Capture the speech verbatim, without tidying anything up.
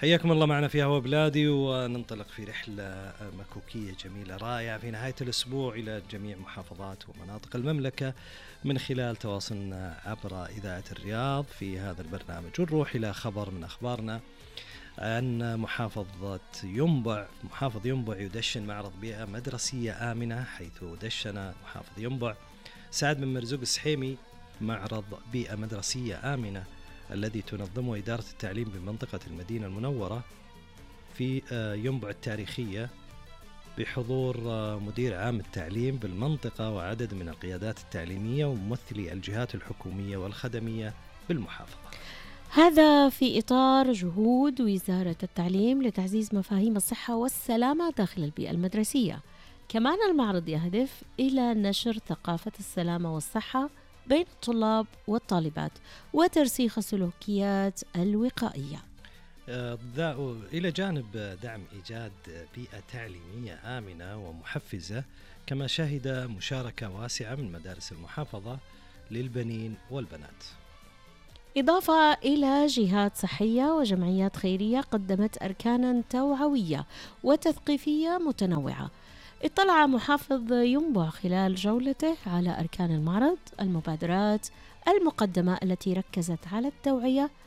حياكم الله معنا في هوا بلادي، وننطلق في رحلة مكوكية جميلة رائعة في نهاية الأسبوع إلى جميع محافظات ومناطق المملكة من خلال تواصلنا عبر إذاعة الرياض في هذا البرنامج. ونروح إلى خبر من أخبارنا عن محافظة ينبع. محافظ ينبع يدشن معرض بيئة مدرسية آمنة، حيث دشن محافظ ينبع سعد بن مرزوق السحيمي معرض بيئة مدرسية آمنة الذي تنظمه إدارة التعليم بمنطقة المدينة المنورة في ينبع التاريخية، بحضور مدير عام التعليم بالمنطقة وعدد من القيادات التعليمية وممثلي الجهات الحكومية والخدمية بالمحافظة. هذا في إطار جهود وزارة التعليم لتعزيز مفاهيم الصحة والسلامة داخل البيئة المدرسية. كمان المعرض يهدف إلى نشر ثقافة السلامة والصحة بين الطلاب والطالبات وترسيخ السلوكيات الوقائية. إلى جانب دعم إيجاد بيئة تعليمية آمنة ومحفزة، كما شهد مشاركة واسعة من مدارس المحافظة للبنين والبنات، إضافة إلى جهات صحية وجمعيات خيرية قدمت أركانا توعوية وتثقيفية متنوعة. اطلع محافظ ينبع خلال جولته على أركان المعرض، المبادرات المقدمة التي ركزت على التوعية